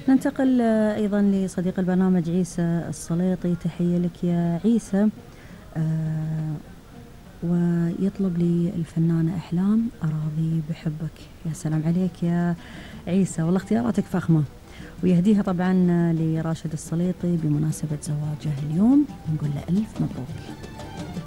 ننتقل أيضا لصديق البرنامج عيسى السليطي. تحية لك يا عيسى. ويطلب لي الفنانة أحلام أراضي بحبك. يا سلام عليك يا عيسى، والله اختياراتك فخمة. ويهديها طبعا لراشد السليطي بمناسبة زواجه اليوم، نقول له ألف مبروك.